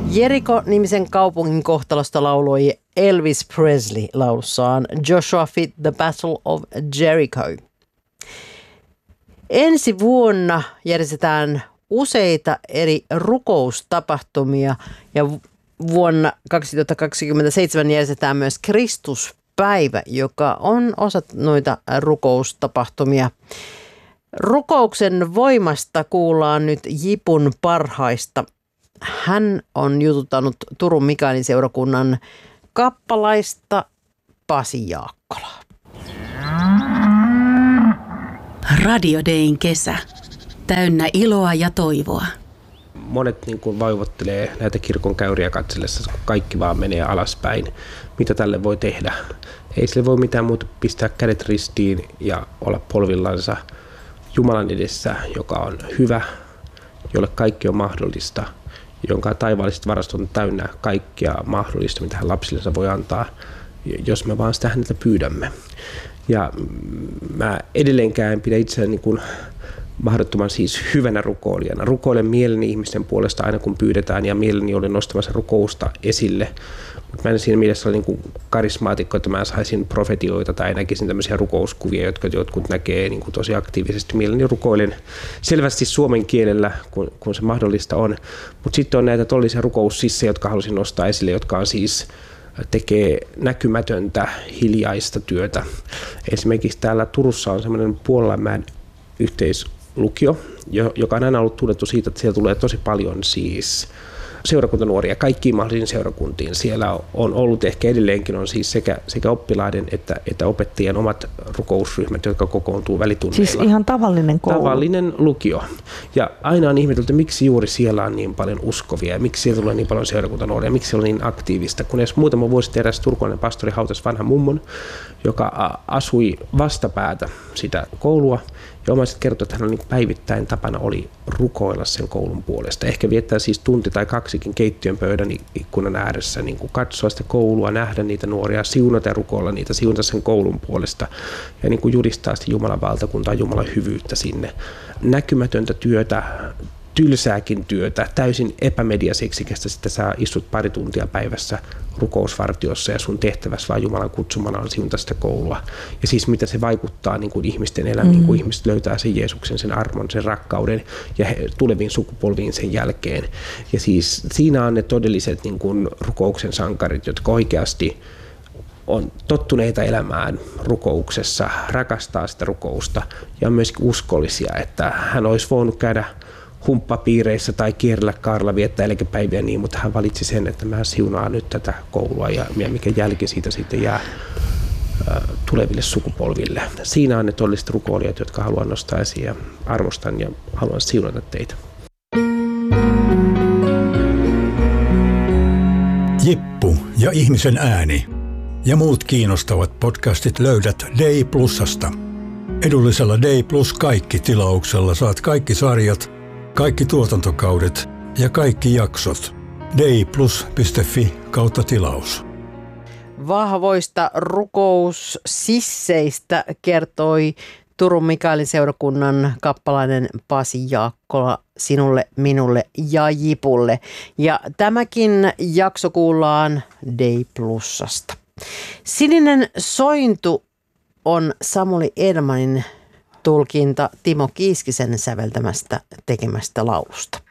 Jericho-nimisen kaupungin kohtalosta lauloi Elvis Presley laulussaan Joshua Fit the Battle of Jericho. Ensi vuonna järjestetään useita eri rukoustapahtumia ja vuonna 2027 järjestetään myös Kristuspäivä, joka on osa noita rukoustapahtumia. Rukouksen voimasta kuullaan nyt Jipun parhaista. Hän on jututtanut Turun Mikaelin seurakunnan kappalaista Pasi Jaakkolaa. Radio Dayn kesä. Täynnä iloa ja toivoa. Monet niin kuin vaivottelee näitä kirkon käyriä katsellessa, kun kaikki vaan menee alaspäin. Mitä tälle voi tehdä? Ei sille voi mitään muuta pistää kädet ristiin ja olla polvillansa Jumalan edessä, joka on hyvä, jolle kaikki on mahdollista, jonka taivaalliset varastot on täynnä kaikkia mahdollista, mitä hän lapsillensa voi antaa, jos me vaan sitä häneltä pyydämme. Ja mä edelleenkään en pidä itseäni niin kuin mahdottoman siis hyvänä rukoilijana. Rukoilen mieleni ihmisten puolesta aina kun pyydetään ja mieleni olen nostamassa rukousta esille. Mutta mä en siinä mielessä ole niin kuin karismaatikko, että mä saisin profetioita tai näkisin tämmöisiä rukouskuvia, jotka jotkut näkee niin kuin tosi aktiivisesti. Mieleni rukoilen selvästi suomen kielellä, kun se mahdollista on. Mutta sitten on näitä tollisia rukoussissejä, jotka halusin nostaa esille, jotka on siis tekee näkymätöntä, hiljaista työtä. Esimerkiksi täällä Turussa on semmoinen Puolanmäen yhteislukio, joka on aina ollut tunnettu siitä, että siellä tulee tosi paljon siis seurakuntanuoria kaikkiin mahdollisiin seurakuntiin. Siellä on ollut ehkä edelleenkin on siis sekä oppilaiden että opettajien omat rukousryhmät, jotka kokoontuu välitunneilla. Siis ihan tavallinen koulu. Tavallinen lukio. Ja aina on ihmetelty, että miksi juuri siellä on niin paljon uskovia ja miksi siellä tulee niin paljon seurakuntanuoria, miksi siellä on niin aktiivista. Kun edes muutama vuosi sitten eräs turkulainen pastori hautasi vanhan mummon, joka asui vastapäätä sitä koulua. Ja omaiset kertovat, että hänellä niin päivittäin tapana oli rukoilla sen koulun puolesta. Ehkä viettää siis tunti tai kaksikin keittiön pöydän ikkunan ääressä, niin kuin katsoa sitä koulua, nähdä niitä nuoria, siunata ja rukoilla niitä, siunata sen koulun puolesta ja niin kuin julistaa sitä Jumalan valtakuntaa, Jumalan hyvyyttä sinne. Näkymätöntä työtä, tylsääkin työtä, täysin epämediaseksikästä, sitten sä istut pari tuntia päivässä rukousvartiossa ja sun tehtävässä vaan Jumalan kutsumana on siunata sitä koulua. Ja siis mitä se vaikuttaa niin kuin ihmisten elämään, kun ihmiset löytää sen Jeesuksen, sen armon, sen rakkauden ja tuleviin sukupolviin sen jälkeen. Ja siis siinä on ne todelliset niin kuin rukouksen sankarit, jotka oikeasti on tottuneita elämään rukouksessa, rakastaa sitä rukousta ja on myöskin uskollisia, että hän olisi voinut käydä humppapiireissä tai kierrellä kaarella viettää eläkepäiviä niin, mutta hän valitsi sen, että mä siunaan nyt tätä koulua ja mikä jälki siitä sitten jää tuleville sukupolville. Siinä on ne todelliset rukoilijat, jotka haluan nostaa esiin ja arvostan ja haluan siunata teitä. Jippu ja ihmisen ääni ja muut kiinnostavat podcastit löydät Day Plusasta. Edullisella Day Plus kaikki -tilauksella saat kaikki sarjat, kaikki tuotantokaudet ja kaikki jaksot. dayplus.fi/tilaus. Vahvoista rukoussisseistä kertoi Turun Mikaelin seurakunnan kappalainen Pasi Jaakkola sinulle, minulle ja Jipulle. Ja tämäkin jakso kuullaan Day Plusasta. Sininen sointu on Samuli Edmanin tulkinta Timo Kiiskisen säveltämästä tekemästä laulusta.